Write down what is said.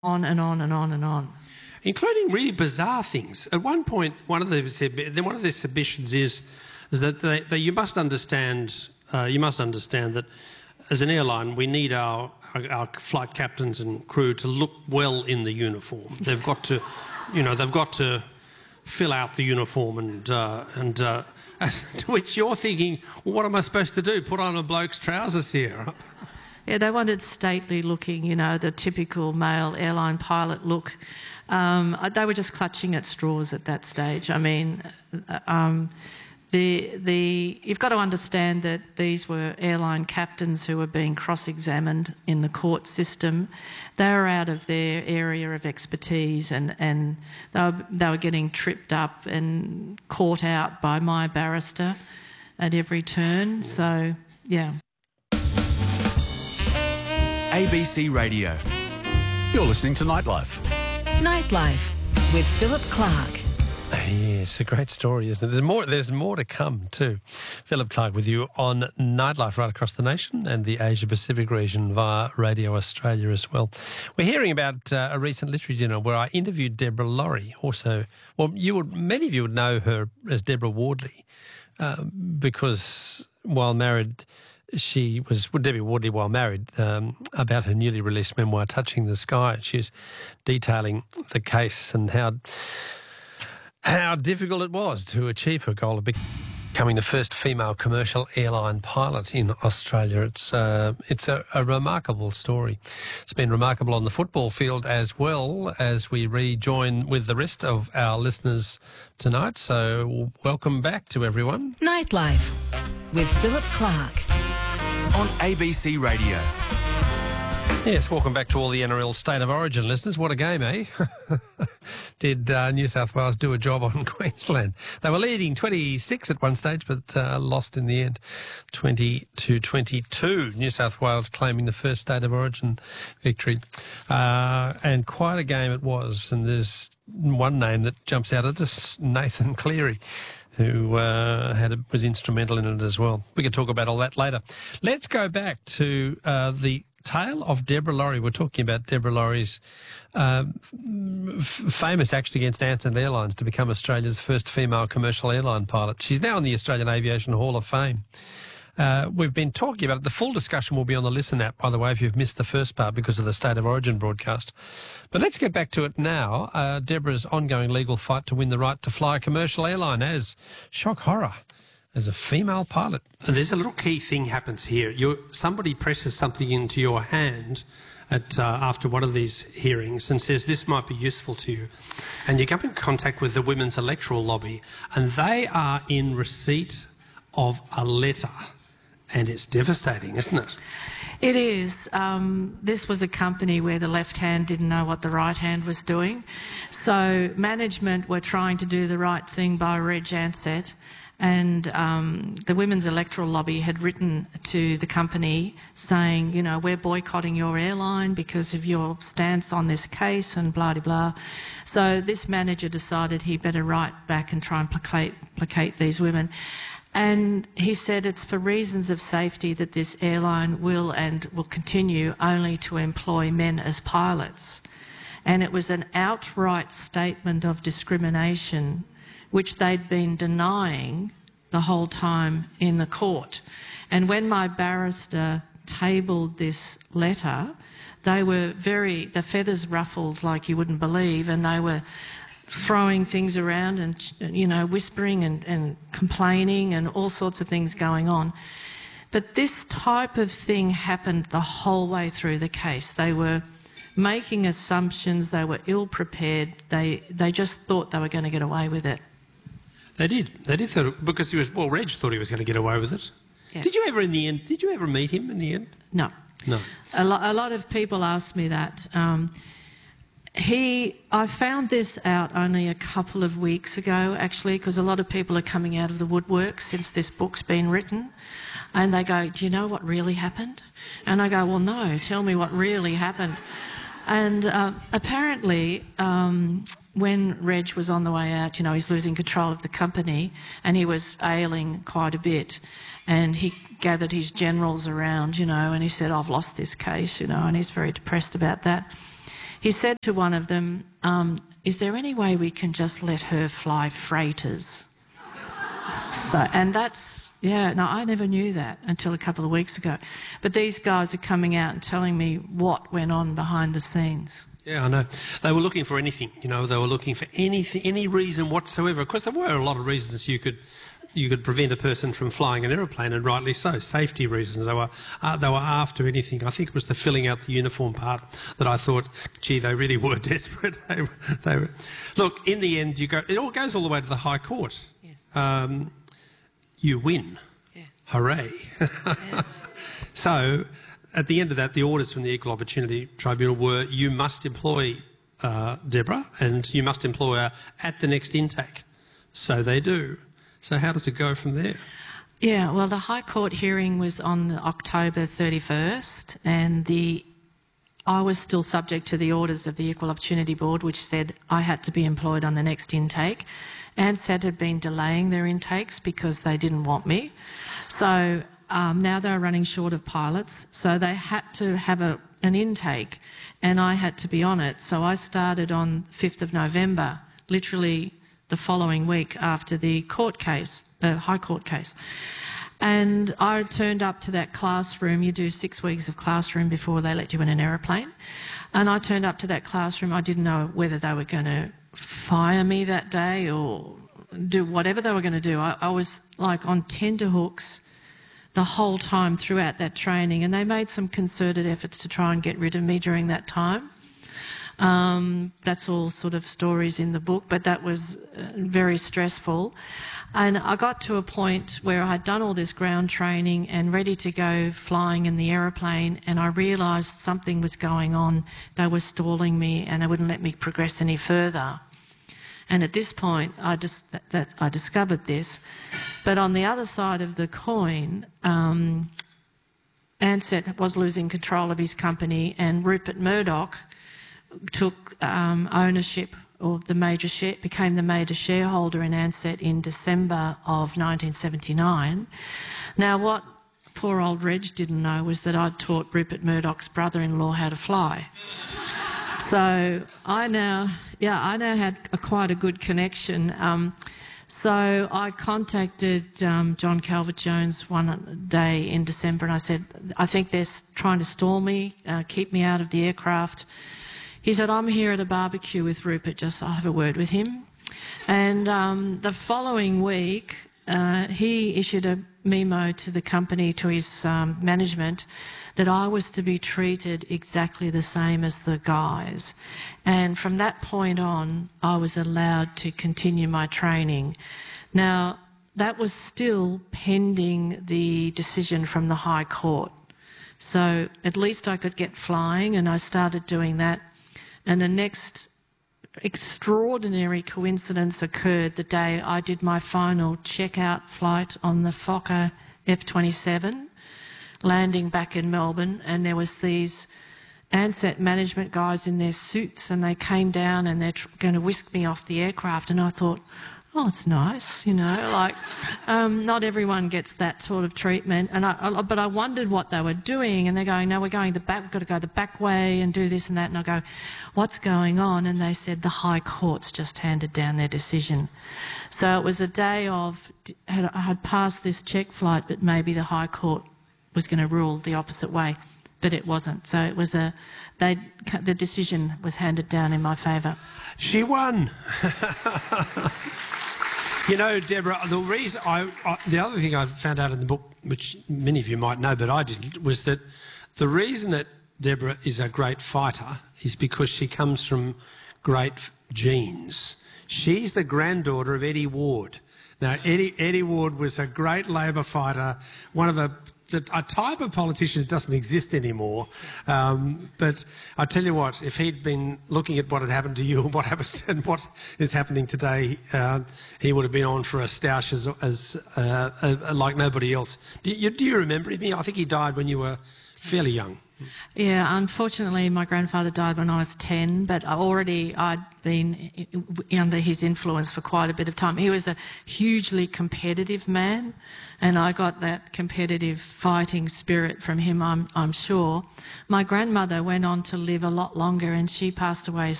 on and on and on and on. Including really bizarre things. At one point, one of their submissions is that you must understand that as an airline, we need our flight captains and crew to look well in the uniform. They've got to, they've got to fill out the uniform, and to which you're thinking, well, what am I supposed to do? Put on a bloke's trousers here? Yeah, they wanted stately looking, the typical male airline pilot look. They were just clutching at straws at that stage. I mean, you've got to understand that these were airline captains who were being cross-examined in the court system. They were out of their area of expertise, and they were getting tripped up and caught out by my barrister at every turn. So, yeah. ABC Radio. You're listening to Nightlife. Nightlife with Philip Clark. Yes, a great story, isn't it? There's more to come too. Philip Clark with you on Nightlife right across the nation and the Asia-Pacific region via Radio Australia as well. We're hearing about a recent literary dinner where I interviewed Deborah Laurie. Also, many of you would know her as Deborah Wardley because while married, she was Debbie Wardley while married about her newly released memoir, Touching the Sky. She's detailing the case and how difficult it was to achieve her goal of becoming the first female commercial airline pilot in Australia. It's a remarkable story. It's been remarkable on the football field as well, as we rejoin with the rest of our listeners tonight. So welcome back to everyone. Nightlife with Philip Clark on ABC Radio. Yes, welcome back to all the NRL State of Origin listeners. What a game, eh? Did New South Wales do a job on Queensland? They were leading 26 at one stage, but lost in the end, 20-22. New South Wales claiming the first State of Origin victory. And quite a game it was. And there's one name that jumps out at us, Nathan Cleary, who was instrumental in it as well. We can talk about all that later. Let's go back to the tale of Deborah Laurie. We're talking about Deborah Laurie's famous action against Ansett Airlines to become Australia's first female commercial airline pilot. She's now in the Australian Aviation Hall of Fame. We've been talking about it. The full discussion will be on the Listen app, by the way, if you've missed the first part because of the State of Origin broadcast. But let's get back to it now. Deborah's ongoing legal fight to win the right to fly a commercial airline as, shock horror, as a female pilot. There's a little key thing happens here. Somebody presses something into your hand after one of these hearings and says this might be useful to you. And you come in contact with the Women's Electoral Lobby, and they are in receipt of a letter. And it's devastating, isn't it? It is. This was a company where the left hand didn't know what the right hand was doing. So management were trying to do the right thing by Reg Ansett, and the Women's Electoral Lobby had written to the company saying, we're boycotting your airline because of your stance on this case and blah, blah, blah. So this manager decided he better write back and try and placate these women. And he said it's for reasons of safety that this airline will continue only to employ men as pilots. And it was an outright statement of discrimination which they'd been denying the whole time in the court. And when my barrister tabled this letter, the feathers ruffled like you wouldn't believe, and they were throwing things around and, whispering and complaining and all sorts of things going on. But this type of thing happened the whole way through the case. They were making assumptions, they were ill-prepared, they just thought they were going to get away with it. They did thought, because Reg thought he was going to get away with it. Yeah. Did you ever meet him in the end? No. No. A lot of people ask me that. I found this out only a couple of weeks ago, actually, because a lot of people are coming out of the woodwork since this book's been written. And they go, do you know what really happened? And I go, well, no, tell me what really happened. And apparently, when Reg was on the way out, he's losing control of the company and he was ailing quite a bit. And he gathered his generals around, and he said, I've lost this case, and he's very depressed about that. He said to one of them, is there any way we can just let her fly freighters? And that's, I never knew that until a couple of weeks ago. But these guys are coming out and telling me what went on behind the scenes. Yeah, I know. They were looking for anything, they were looking for anything, any reason whatsoever. Of course, there were a lot of reasons you could prevent a person from flying an aeroplane, and rightly so. Safety reasons. They were after anything. I think it was the filling out the uniform part that I thought, gee, they really were desperate. They were. Look, in the end, it all goes all the way to the High Court. Yes. You win. Yeah. Hooray. Yeah. So, at the end of that, the orders from the Equal Opportunity Tribunal were, you must employ Deborah, and you must employ her at the next intake. So they do. So how does it go from there? Yeah, well, the High Court hearing was on October 31st, and I was still subject to the orders of the Equal Opportunity Board, which said I had to be employed on the next intake. ANZSAT had been delaying their intakes because they didn't want me. So now they're running short of pilots, so they had to have an intake, and I had to be on it. So I started on 5th of November, literally the following week after the High Court case. And I turned up to that classroom. You do 6 weeks of classroom before they let you in an aeroplane. And I turned up to that classroom. I didn't know whether they were going to fire me that day or do whatever they were going to do. I was like on tenterhooks the whole time throughout that training, and they made some concerted efforts to try and get rid of me during that time. That's all sort of stories in the book, but that was very stressful. And I got to a point where I had done all this ground training and ready to go flying in the aeroplane, and I realised something was going on. They were stalling me and they wouldn't let me progress any further. And at this point, I discovered this. But on the other side of the coin, ANZSAT was losing control of his company, and Rupert Murdoch took ownership, or became the major shareholder in ANZSAT in December of 1979. Now, what poor old Reg didn't know was that I'd taught Rupert Murdoch's brother-in-law how to fly. So I now had quite a good connection. So I contacted John Calvert-Jones one day in December, and I said, I think they're trying to stall me, keep me out of the aircraft. He said, I'm here at a barbecue with Rupert, I'll have a word with him. And the following week, he issued a memo to the company, to his management, that I was to be treated exactly the same as the guys. And from that point on, I was allowed to continue my training. Now, that was still pending the decision from the High Court. So at least I could get flying, and I started doing that. And the next extraordinary coincidence occurred the day I did my final checkout flight on the Fokker F-27, landing back in Melbourne, and there was these ANZSAT management guys in their suits, and they came down and they're going to whisk me off the aircraft, and I thought, oh, it's nice, not everyone gets that sort of treatment. But I wondered what they were doing, and they're going, no, we're going we've got to go the back way and do this and that. And I go, what's going on? And they said the High Court's just handed down their decision. So it was a day of, I had passed this check flight, but maybe the High Court was going to rule the opposite way, but it wasn't. So it was the decision was handed down in my favour. She won. Deborah, the other thing I found out in the book, which many of you might know, but I didn't, was that the reason that Deborah is a great fighter is because she comes from great genes. She's the granddaughter of Eddie Ward. Now, Eddie Ward was a great Labor fighter, one of a type of politician that doesn't exist anymore. But I tell you what, if he'd been looking at what had happened to you and what happened and what is happening today, he would have been on for a stoush as like nobody else. Do you remember him? I think he died when you were fairly young. Yeah, unfortunately, my grandfather died when I was 10, but I'd been under his influence for quite a bit of time. He was a hugely competitive man, and I got that competitive fighting spirit from him, I'm sure. My grandmother went on to live a lot longer, and she passed away